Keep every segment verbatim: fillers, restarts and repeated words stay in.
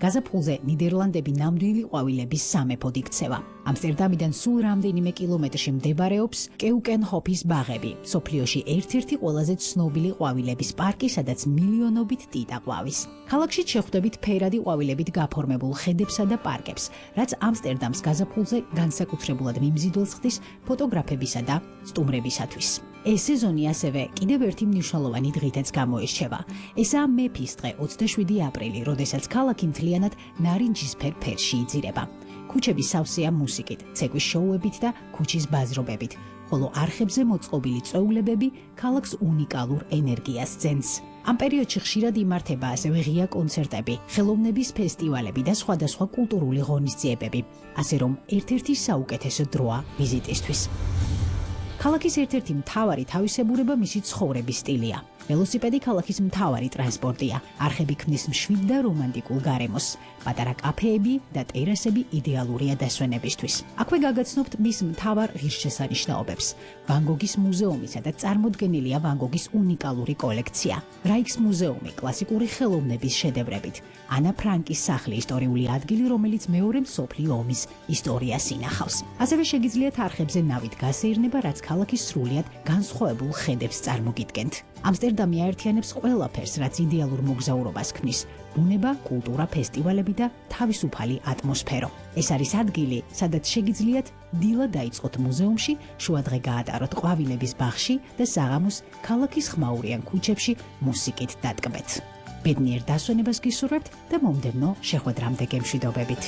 გაზაფხულზე ნიდერლანდები ნამდვილი ყვავილების სამეფოდ იქცევა. ამსტერდამიდან სულ რამდენიმე კილომეტრში მდებარეობს კეუკენჰოფის ბაღები, მსოფლიოში ერთ-ერთი ყველაზე ცნობილი ყვავილების პარკი, სადაც მილიონობით ტიტა ყვავის. ქალაქში შეხვდებით ფერადი ყვავილებით გაფორმებულ ხედებსა და პარკებს, რაც ამსტერდამს გაზაფხულზე განსაკუთრებულად მიმზიდველს ხდის ფოტოგრაფებისა და სტუმრებისათვის. ეს სეზონი ასევე კიდევ ერთი მნიშვნელოვანი დღითაც გამოირჩევა. ესაა მეფის დღე, ოცდაშვიდი აპრილი, როდესაც ქალაქი მთლიანად ნარინჯისფერ ფერში იძირება. ქუჩები სავსეა მუსიკით, ცეკვის შოუებით და ქუჩის ბაზრობებით, ხოლო არხებზე მოწყობილი წვეულებები ქალაქს უნიკალურ ენერგიას ძენს. ამ პერიოდში ხშირად იმართება ასევე ღია კონცერტები, ხელოვნების ფესტივალები და სხვადასხვა კულტურული ღონისძიებები, ასე რომ ერთ-ერთი საუკეთესო დროა ვიზიტისთვის. ქალაქის ერთ-ერთი მთავარი თავისებურება მისი ცხოვრების სტილია. ველოსიპედი ქალაქის მთავარი ტრანსპორტია. არხები ქმნის მშვიდ და რომანტიკულ გარემოს. პატარა კაფეები და ტერასები იდეალურია დასვენებისთვის. აქვე გაგაცნობთ მის მთავარ ღირსშესანიშნაობებს. ვან გოგის მუზეუმი, სადაც წარმოდგენილია ვან გოგის უნიკალური კოლექცია. რაიქს მუზეუმი კლასიკური ხელოვნების შედევრებით. ანა ფრანკის სახლი, ისტორიული ადგილი, რომელიც მეორე მსოფლიო ომის ისტორიას ინახავს. ასევე შეგიძლიათ არხებზე ნავით გასეირნება, რაც ქალაქის სრულიად განსხვავებულ ხედებს წარმოგიდგენთ. ამსტერდამი აერთიანებს ყველაფერს, რაც იდეალურ მოგზაურობას ქმნის: ბუნება, კულტურა, ფესტივალები და თავისუფალი ატმოსფერო. ეს არის ადგილი, სადაც შეგიძლიათ დილა დაიწყოთ მუზეუმში, შუადღე გაატაროთ ყვავილების ბაღში და საღამოს ქალაქის ხმაურიან ქუჩებში მუსიკით დატკბეთ. ბედნიერ დასვენებას გისურვებთ და მომდევნო შეხვედრამდე გემშვიდობებით.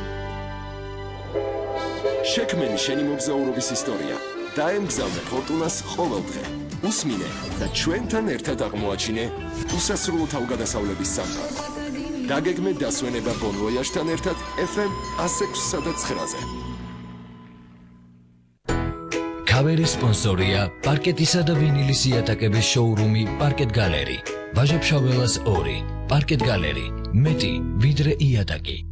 შექმენი შენი მოგზაურობის ისტორია. დაემგზავნე ფორტუნას ყოველ დღე. უსმინე და ჩვენთან ერთად აღმოაჩინე უსასრულო თავგადასავლების სამყარო. დაგეგმე დასვენება Bon Voyage-თან ერთად ეფ ემ one oh six და nine-ზე. ქავერის სპონსორია პარკეტისა და ვინილის იატაკების შოურუმი პარკეტ გალერი. ვაჟა-ფშაველას ორი. პარკეტ გალერი. მეტი ვიდრე იატაკი.